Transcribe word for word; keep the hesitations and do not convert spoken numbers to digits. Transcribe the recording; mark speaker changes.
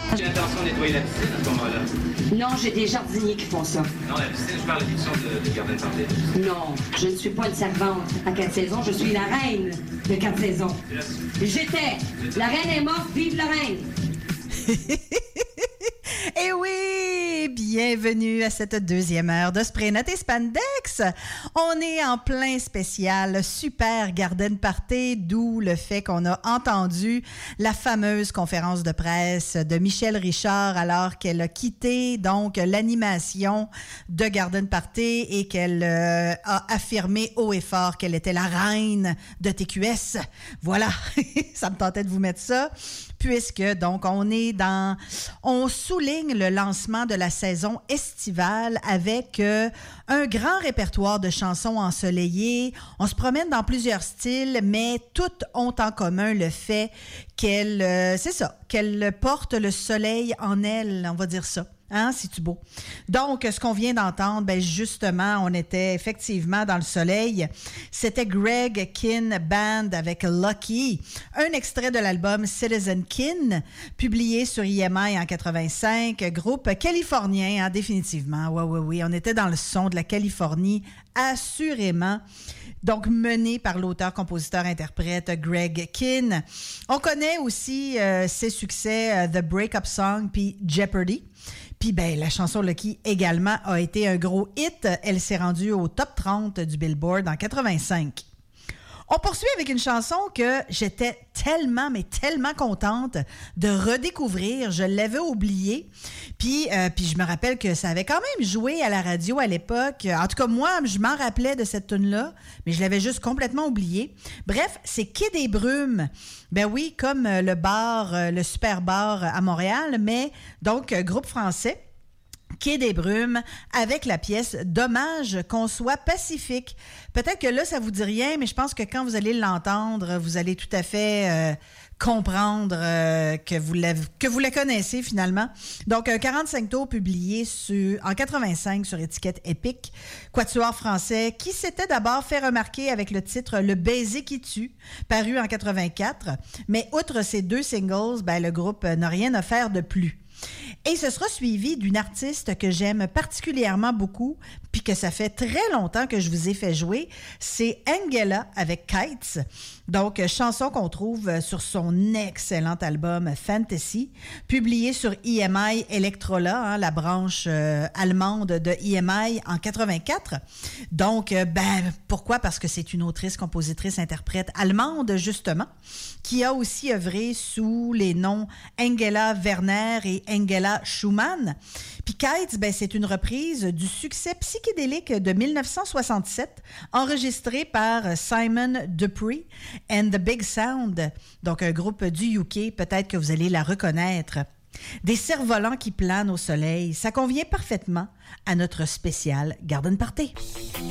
Speaker 1: J'ai l'intention de nettoyer la piscine à ce moment-là.
Speaker 2: Non, j'ai des jardiniers qui font ça.
Speaker 1: Non, la piscine, je parle de l'émission de, de Garden Party.
Speaker 2: Non, je ne suis pas une servante à quatre saisons, je suis la reine de quatre saisons. J'étais. La reine est morte, vive la reine!
Speaker 3: Eh oui, bienvenue à cette deuxième heure de Spray Net et Spandex. On est en plein spécial Super Garden Party, d'où le fait qu'on a entendu la fameuse conférence de presse de Michèle Richard alors qu'elle a quitté donc l'animation de Garden Party et qu'elle euh, a affirmé haut et fort qu'elle était la reine de T Q S. Voilà, ça me tentait de vous mettre ça. Puisque, donc, on est dans... On souligne le lancement de la saison estivale avec euh, un grand répertoire de chansons ensoleillées. On se promène dans plusieurs styles, mais toutes ont en commun le fait qu'elles... Euh, c'est ça, qu'elles portent le soleil en elles, on va dire ça. Hein, c'est-tu beau? Donc, ce qu'on vient d'entendre, ben justement, on était effectivement dans le soleil. C'était Greg Kihn Band avec Lucky, un extrait de l'album Citizen Kihn, publié sur I M I en quatre-vingt-cinq, groupe californien, hein, définitivement. Oui, oui, oui, on était dans le son de la Californie, assurément. Donc, mené par l'auteur-compositeur-interprète Greg Kihn. On connaît aussi euh, ses succès euh, The Breakup Song puis Jeopardy. Puis ben la chanson Lucky également a été un gros hit. Elle s'est rendue au top trente du Billboard en quatre-vingt-cinq. On poursuit avec une chanson que j'étais tellement, mais tellement contente de redécouvrir. Je l'avais oubliée. Puis, euh, puis je me rappelle que ça avait quand même joué à la radio à l'époque. En tout cas, moi, je m'en rappelais de cette tune-là, mais je l'avais juste complètement oubliée. Bref, c'est Quai des Brumes. Ben oui, comme le bar, le super bar à Montréal, mais donc groupe français. Quai des Brumes, avec la pièce « Dommage qu'on soit pacifique ». Peut-être que là, ça vous dit rien, mais je pense que quand vous allez l'entendre, vous allez tout à fait euh, comprendre euh, que, vous la, que vous la connaissez finalement. Donc, un quarante-cinq tours publié sur, en quatre-vingt-cinq sur étiquette Epic, quatuor français, qui s'était d'abord fait remarquer avec le titre « Le baiser qui tue », paru en quatre-vingt-quatre. Mais outre ces deux singles, ben, le groupe n'a rien à faire de plus. Et ce sera suivi d'une artiste que j'aime particulièrement beaucoup, puis que ça fait très longtemps que je vous ai fait jouer, c'est Angela avec Kites. Donc, chanson qu'on trouve sur son excellent album Fantasy, publié sur I M I Electrola, hein, la branche euh, allemande de I M I en quatre-vingt-quatre. Donc, euh, ben, pourquoi? Parce que c'est une autrice, compositrice, interprète allemande, justement, qui a aussi œuvré sous les noms Angela Werner et Angela Schumann. Puis Kites, ben, c'est une reprise du succès psychédélique de dix-neuf cent soixante-sept, enregistré par Simon Dupree and the Big Sound, donc un groupe du U K, peut-être que vous allez la reconnaître. Des cerfs-volants qui planent au soleil, ça convient parfaitement à notre spécial Garden Party.